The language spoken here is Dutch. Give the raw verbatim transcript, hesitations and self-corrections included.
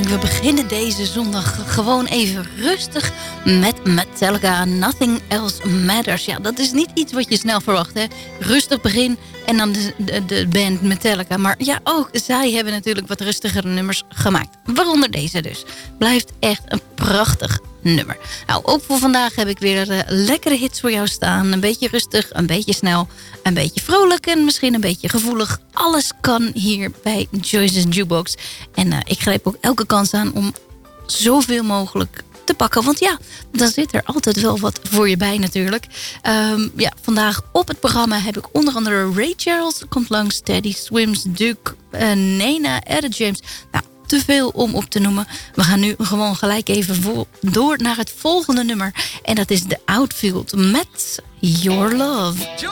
denk, we beginnen deze zondag gewoon even rustig met Metallica. Nothing Else Matters. Ja, dat is niet iets wat je snel verwacht, hè. Rustig begin en dan de, de, de band Metallica. Maar ja, ook zij hebben natuurlijk wat rustigere nummers gemaakt. Waaronder deze dus. Blijft echt een prachtig nummer. Nou, ook voor vandaag heb ik weer uh, lekkere hits voor jou staan. Een beetje rustig, een beetje snel, een beetje vrolijk en misschien een beetje gevoelig. Alles kan hier bij Joyce's Jukebox. En uh, ik grijp ook elke kans aan om zoveel mogelijk te pakken. Want ja, dan zit er altijd wel wat voor je bij natuurlijk. Um, ja, vandaag op het programma heb ik onder andere Ray Charles. Komt langs, Teddy Swims, Duke, uh, Nena, Etta James. Nou, te veel om op te noemen. We gaan nu gewoon gelijk even voor, door naar het volgende nummer. En dat is The Outfield met Your Love.